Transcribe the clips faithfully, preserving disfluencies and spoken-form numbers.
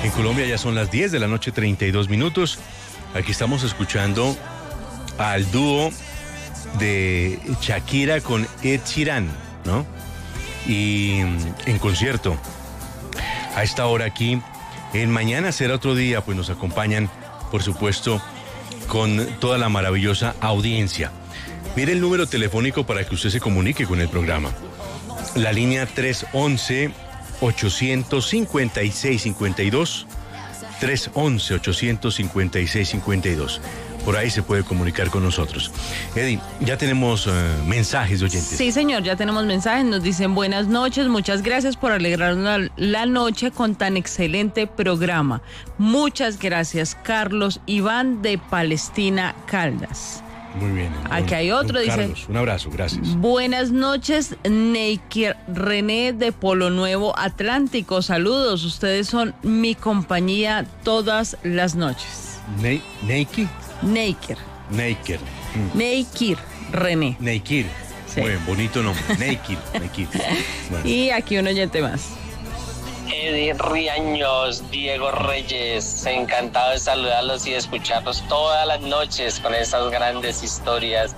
En Colombia ya son las diez de la noche, treinta y dos minutos. Aquí estamos escuchando al dúo de Shakira con Ed Sheeran, ¿no? Y en concierto. A esta hora aquí, en Mañana Será Otro Día, pues nos acompañan, por supuesto, con toda la maravillosa audiencia. Mire el número telefónico para que usted se comunique con el programa. La línea tres once, ochocientos cincuenta y seis cincuenta y dos, tres once, ochocientos cincuenta y seis cincuenta y dos. Por ahí se puede comunicar con nosotros. Eddie, ya tenemos uh, mensajes de oyentes. Sí, señor, ya tenemos mensajes. Nos dicen buenas noches, muchas gracias por alegrarnos la, la noche con tan excelente programa. Muchas gracias, Carlos Iván de Palestina, Caldas. Muy bien. Aquí don, hay otro, dice. Carlos, un abrazo, gracias. Buenas noches, Neiker René de Polo Nuevo Atlántico. Saludos, ustedes son mi compañía todas las noches. Ne Neiki. Neiker. Neiker. Mm. Neikir René. Neikir. Sí. Muy bien, bonito nombre. Neikir. Neikir. Bueno. Y aquí un oyente más. Eddie Riaños, Diego Reyes, encantado de saludarlos y de escucharlos todas las noches con esas grandes historias.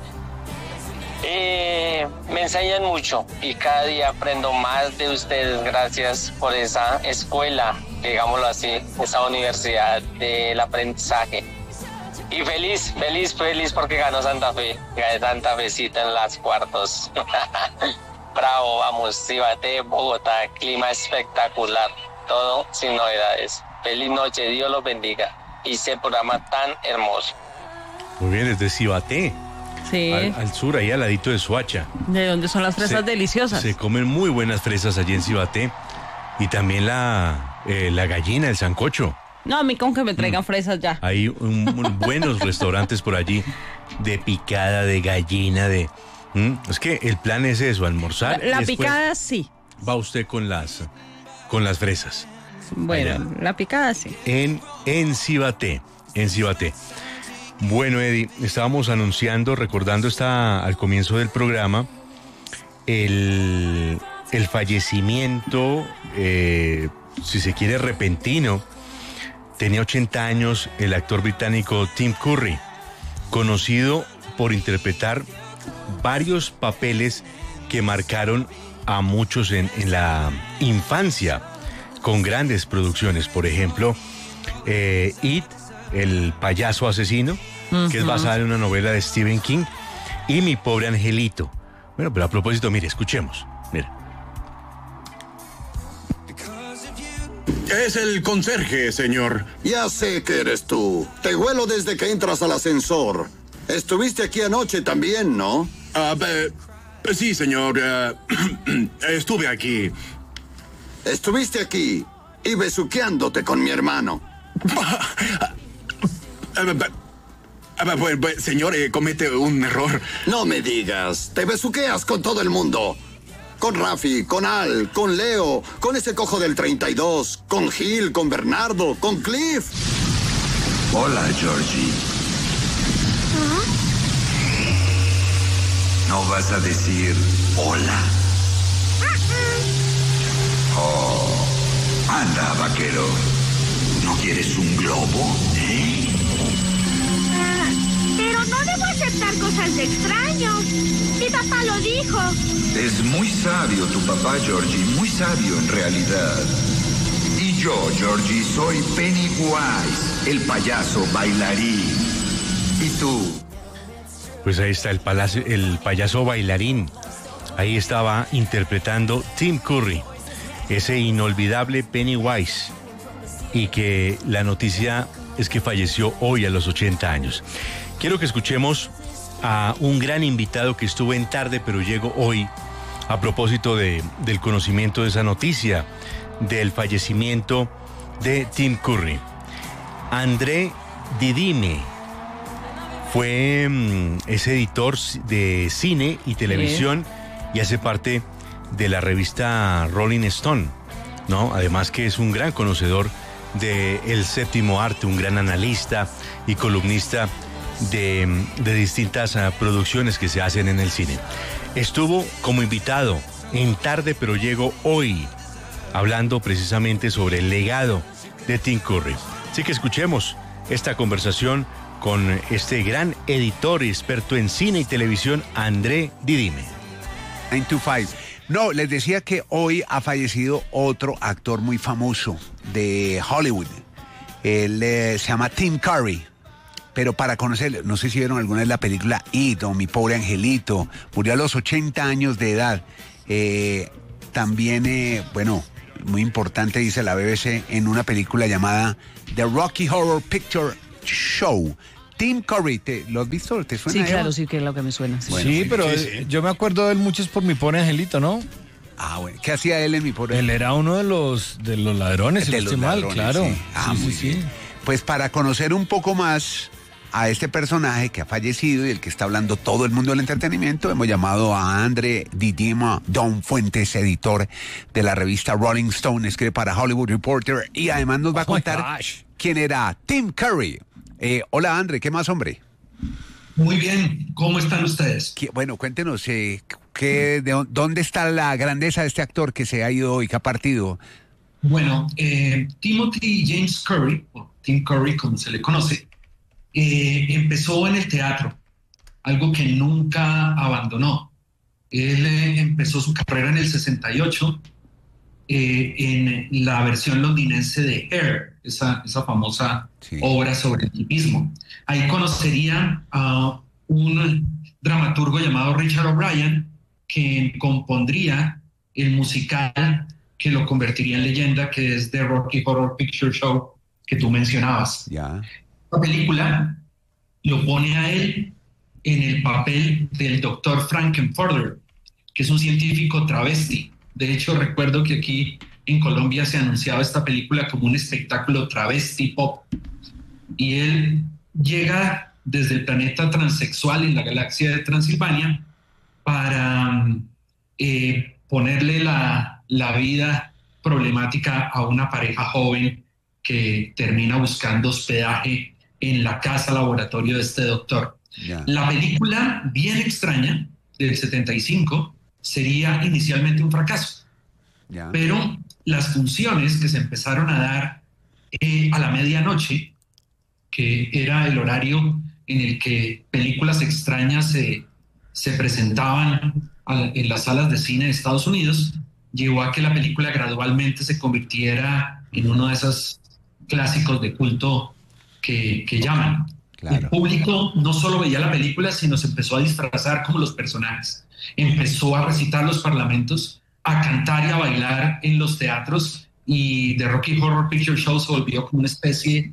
Eh, me enseñan mucho y cada día aprendo más de ustedes. Gracias por esa escuela, digámoslo así, esa universidad del aprendizaje. Y feliz, feliz, feliz porque ganó Santa Fe, gané Santa Fecita en las cuartos. Bravo, vamos, Cibate, Bogotá, clima espectacular, todo sin novedades. Feliz noche, Dios los bendiga y ese programa tan hermoso. Muy bien, desde Cibate. Sí. Al, al sur, ahí al ladito de Soacha. De donde son las fresas se, deliciosas. Se comen muy buenas fresas allí en Cibate. Y también la, eh, la gallina, el sancocho. No, a mí con que me traigan mm. fresas ya. Hay un, un, buenos restaurantes por allí de picada, de gallina, de... ¿Mm? Es que el plan es eso, almorzar. La picada sí. Va usted con las, con las fresas. Bueno, allá. La picada sí. En, en Cibate, en Cibate. Bueno, Eddie, estábamos anunciando, recordando esta, al comienzo del programa, el, el fallecimiento, eh, si se quiere, repentino. Tenía ochenta años el actor británico Tim Curry, conocido por interpretar varios papeles que marcaron a muchos en, en la infancia, con grandes producciones. Por ejemplo, eh, It, el payaso asesino, uh-huh. que es basada en una novela de Stephen King, y Mi Pobre Angelito. Bueno, pero a propósito, mire, escuchemos. Mire. Es el conserje, señor. Ya sé que eres tú. Te huelo desde que entras al ascensor. Estuviste aquí anoche también, ¿no? Uh, eh, sí, señor. Uh, estuve aquí. Estuviste aquí y besuqueándote con mi hermano. Señor, eh, comete un error. No me digas. Te besuqueas con todo el mundo. Con Rafi, con Al, con Leo, con ese cojo del treinta y dos, con Gil, con Bernardo, con Cliff. Hola, Georgie. ¿No vas a decir hola? Oh, anda, vaquero. ¿No quieres un globo, eh? Ah, pero no debo aceptar cosas de extraños. Mi papá lo dijo. Es muy sabio tu papá, Georgie, muy sabio en realidad. Y yo, Georgie, soy Pennywise, el payaso bailarín. ¿Y tú? Pues ahí está el, palacio, el payaso bailarín. Ahí estaba interpretando Tim Curry, ese inolvidable Pennywise. Y que la noticia es que falleció hoy a los ochenta años. Quiero que escuchemos a un gran invitado que estuvo en Tarde, pero llegó hoy a propósito de, del conocimiento de esa noticia, del fallecimiento de Tim Curry. André Didime fue um, ese editor de cine y televisión sí. y hace parte de la revista Rolling Stone, ¿no? Además que es un gran conocedor de El Séptimo Arte, un gran analista y columnista de, de distintas uh, producciones que se hacen en el cine. Estuvo como invitado en Tarde, pero llegó hoy hablando precisamente sobre el legado de Tim Curry. Así que escuchemos esta conversación con este gran editor y experto en cine y televisión, André Didime. nueve to five. No, les decía que hoy ha fallecido otro actor muy famoso de Hollywood. Él eh, se llama Tim Curry. Pero para conocerlo, no sé si vieron alguna vez la película It o Mi Pobre Angelito. Murió a los ochenta años de edad. Eh, también, eh, bueno, muy importante, dice la B B C, en una película llamada The Rocky Horror Picture Show. Tim Curry, ¿te, ¿lo has visto? ¿Te suena? Sí, claro, Eva? sí que es lo que me suena. Sí, bueno, sí, pero sí, sí. yo me acuerdo de él mucho es por Mi Pobre Angelito, ¿no? Ah, bueno. ¿Qué hacía él en Mi Pobre Él era uno de los de los ladrones, si de no los estoy mal, ladrones, claro. sí. Ah, sí, muy sí, bien. sí. Pues para conocer un poco más a este personaje que ha fallecido y del que está hablando todo el mundo del entretenimiento, hemos llamado a André Didime Don Fuentes, editor de la revista Rolling Stone, escribe para Hollywood Reporter y además nos va a Oh my contar gosh. quién era Tim Curry. Eh, hola André, ¿qué más, hombre? Muy bien, ¿cómo están ustedes? ¿Qué- bueno, cuéntenos, eh, ¿qué, de, dó- ¿dónde está la grandeza de este actor que se ha ido hoy, que ha partido? Bueno, eh, Timothy James Curry, o Tim Curry como se le conoce, eh, empezó en el teatro, algo que nunca abandonó. Él eh, empezó su carrera en el sesenta y ocho eh, en la versión londinense de Hair, esa, esa famosa Sí. obra sobre el hipismo. Ahí conocería a un dramaturgo llamado Richard O'Brien, que compondría el musical que lo convertiría en leyenda, que es The Rocky Horror Picture Show, que tú mencionabas. Ya. La película lo pone a él en el papel del doctor Frankenfurter, que es un científico travesti. De hecho, recuerdo que aquí en Colombia se anunciaba esta película como un espectáculo travesti pop. Y él llega desde el planeta transexual en la galaxia de Transilvania para eh, ponerle la, la vida problemática a una pareja joven que termina buscando hospedaje en la casa laboratorio de este doctor. Ya. La película, bien extraña, del setenta y cinco, sería inicialmente un fracaso, Ya. pero las funciones que se empezaron a dar eh, a la medianoche, que era el horario en el que películas extrañas se, se presentaban a la- en las salas de cine de Estados Unidos, llevó a que la película gradualmente se convirtiera en uno de esos clásicos de culto que, que llaman. Claro. El público no solo veía la película, sino se empezó a disfrazar como los personajes. Empezó a recitar los parlamentos, a cantar y a bailar en los teatros, y The Rocky Horror Picture Show se volvió como una especie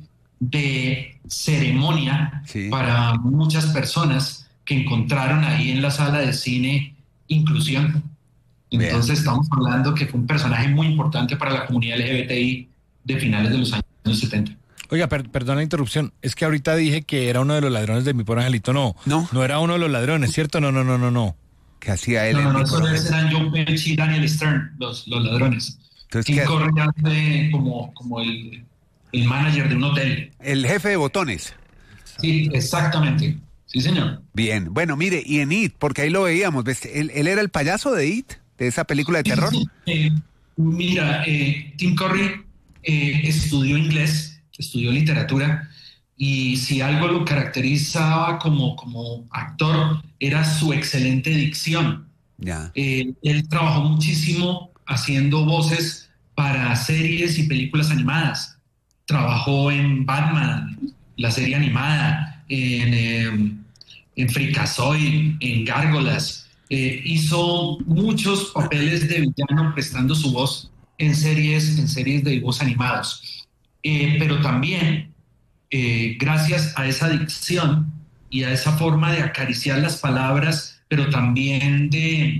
de ceremonia Sí. para muchas personas que encontraron ahí en la sala de cine inclusión. Bien. Entonces estamos hablando que fue un personaje muy importante para la comunidad L G B T I de finales de los años setenta. Oiga, per, perdón la interrupción. Es que ahorita dije que era uno de los ladrones de Mi Pobre Angelito. No, No. no era uno de los ladrones, ¿cierto? No, no, no, no, no. ¿Qué hacía él? No, en no, no, Mi esos Pobre eran Joe Pesci y Daniel Stern, los, los ladrones. Entonces, Tim ¿qué? Curry hace como, como el, el manager de un hotel. El jefe de botones. Sí, exactamente. Sí, señor. Bien, bueno, mire, y en It, porque ahí lo veíamos, ¿ves? ¿Él, él era el payaso de It, de esa película de terror? Eh, mira, eh, Tim Curry eh, estudió inglés, estudió literatura, y si algo lo caracterizaba como, como actor era su excelente dicción. Ya. Eh, él trabajó muchísimo haciendo voces para series y películas animadas. Trabajó en Batman, la serie animada, en, eh, en Freakazoid, en Gárgolas. Eh, hizo muchos papeles de villano prestando su voz en series, en series de dibujos animados. Eh, pero también, eh, gracias a esa dicción y a esa forma de acariciar las palabras, pero también de,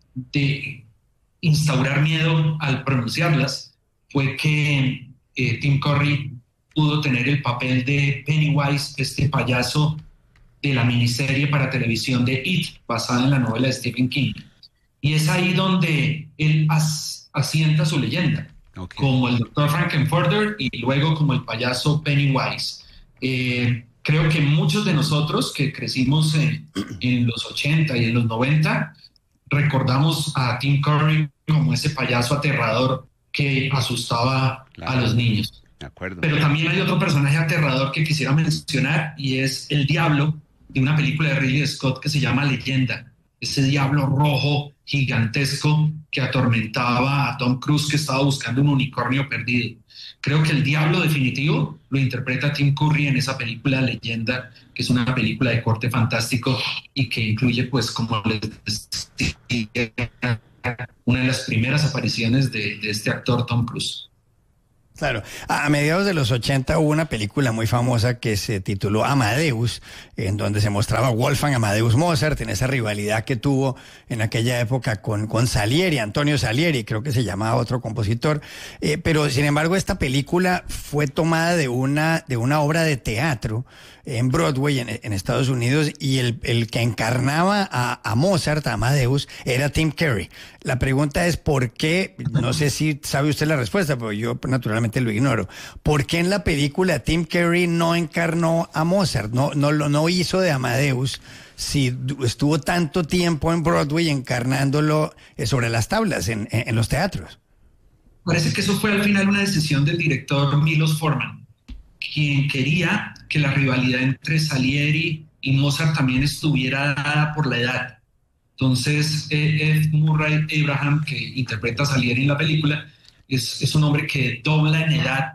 de instaurar miedo al pronunciarlas, fue que eh, Tim Curry pudo tener el papel de Pennywise, este payaso de la miniserie para televisión de It, basada en la novela de Stephen King. Y es ahí donde él as, asienta su leyenda, Okay. como el doctor Frankenfurter y luego como el payaso Pennywise. Eh, creo que muchos de nosotros que crecimos en, en los ochenta y en los noventa recordamos a Tim Curry como ese payaso aterrador que asustaba Claro. a los niños. De acuerdo. Pero también hay otro personaje aterrador que quisiera mencionar y es el diablo de una película de Ridley Scott que se llama Leyenda. Ese diablo rojo gigantesco que atormentaba a Tom Cruise, que estaba buscando un unicornio perdido. Creo que el diablo definitivo lo interpreta Tim Curry en esa película Leyenda, que es una película de corte fantástico y que incluye, pues, como les decía, una de las primeras apariciones de, de este actor Tom Cruise. Claro, a mediados de los ochenta hubo una película muy famosa que se tituló Amadeus, en donde se mostraba Wolfgang Amadeus Mozart en esa rivalidad que tuvo en aquella época con, con Salieri, Antonio Salieri, creo que se llamaba otro compositor, eh, pero sin embargo esta película fue tomada de una, de una obra de teatro en Broadway, en, en Estados Unidos, y el, el que encarnaba a, a Mozart, a Amadeus, era Tim Curry. La pregunta es ¿por qué? No sé si sabe usted la respuesta, pero yo naturalmente lo ignoro. ¿Por qué en la película Tim Curry no encarnó a Mozart? No, no, no hizo de Amadeus, si estuvo tanto tiempo en Broadway encarnándolo sobre las tablas, en, en, en los teatros. Parece que eso fue al final una decisión del director Milos Forman, quien quería que la rivalidad entre Salieri y Mozart también estuviera dada por la edad. Entonces, Ed Murray Abraham, que interpreta a Salieri en la película, es, es un hombre que dobla en edad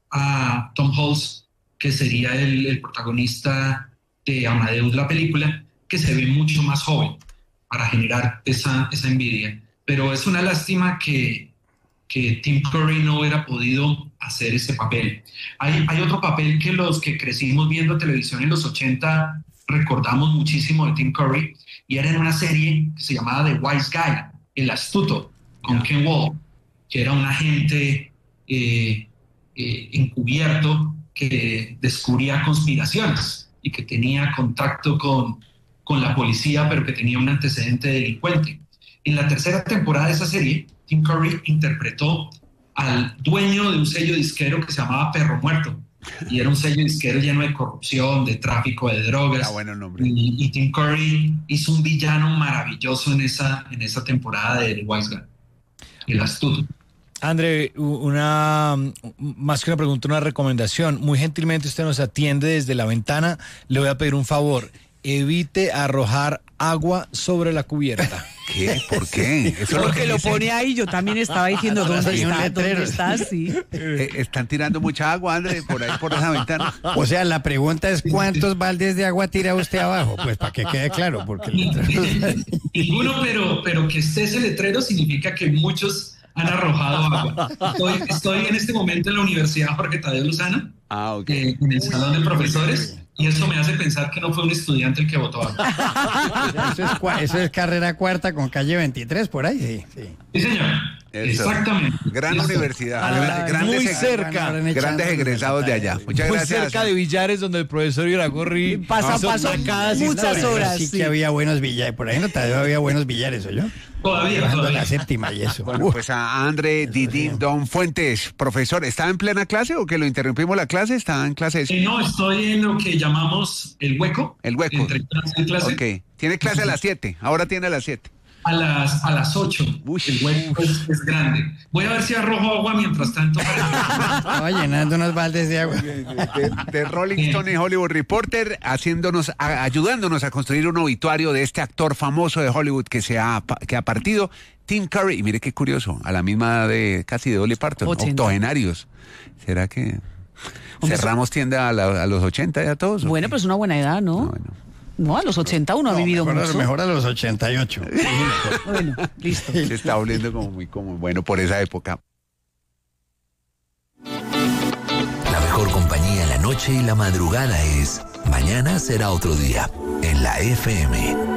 a Tom Hulce, que sería el, el protagonista de Amadeus, la película, que se ve mucho más joven para generar esa, esa envidia. Pero es una lástima que, que Tim Curry no hubiera podido hacer ese papel. Hay, hay otro papel que los que crecimos viendo televisión en los ochenta recordamos muchísimo de Tim Curry, y era en una serie que se llamaba The Wise Guy, El Astuto, con yeah. Ken Wall, que era un agente eh, eh, encubierto que descubría conspiraciones y que tenía contacto con, con la policía, pero que tenía un antecedente delincuente. En la tercera temporada de esa serie, Tim Curry interpretó al dueño de un sello disquero que se llamaba Perro Muerto, y era un sello disquero lleno de corrupción, de tráfico de drogas. Ah, bueno, nombre. Y, y Tim Curry hizo un villano maravilloso en esa, en esa temporada de The Wise Guy, El Astuto. André, una más que una pregunta, una recomendación. Muy gentilmente usted nos atiende desde la ventana. Le voy a pedir un favor. Evite arrojar agua sobre la cubierta. ¿Qué? ¿Por qué? Eso es lo que lo pone ahí. Yo también estaba diciendo, ¿dónde está? ¿Dónde está? Sí. Eh, ¿Están tirando mucha agua, André, por ahí, por esa ventana? O sea, la pregunta es, ¿cuántos baldes de agua tira usted abajo? Pues para que quede claro, porque... Ninguno, pero, pero que esté ese letrero significa que muchos han arrojado agua. Estoy, estoy en este momento en la Universidad Jorge Tadeo Lozano, ah, okay. eh, en el salón de profesores, y eso me hace pensar que no fue un estudiante el que votó agua. Eso es, eso es carrera cuarta con calle veintitrés, por ahí, sí. Sí, sí señor. Eso. Exactamente. Gran Eso. universidad. Ah, grandes, muy cerca. Grandes egresados de allá. Muchas muy gracias. cerca de Villares, donde el profesor Iragorri pasa, pasó muchas horas. Sí, sí que había buenos billares. Por ahí no Tadeo había buenos billares, ¿o yo? Todavía, todavía. La séptima y eso. Bueno, Uf. pues a André Didín Don Fuentes, profesor, ¿estaba en plena clase o que lo interrumpimos la clase? ¿Estaba en clase? Eh, no, estoy en lo que llamamos el hueco. El hueco. Entre clase y clase. Ok. Tiene clase a las siete. Ahora tiene a las siete. A las, a las ocho. Uy. El hueco es, es grande. Voy a ver si arrojo agua mientras tanto. Estaba llenando unos baldes de agua. De, de, de Rolling Stone y Hollywood Reporter, haciéndonos, a, ayudándonos a construir un obituario de este actor famoso de Hollywood que se ha, que ha partido, Tim Curry. Y mire qué curioso, a la misma edad de casi de Dolly Parton, ochenta. Octogenarios. ¿Será que cerramos tienda a, la, a los ochenta ya todos? Bueno, pues una buena edad, ¿no? No, bueno. No, a los ochenta uno no, ha vivido mejor, mucho. Mejor a los ochenta y ocho. Bueno, listo. Se está volviendo como muy como bueno por esa época. La mejor compañía en la noche y la madrugada es Mañana será otro día en la F M.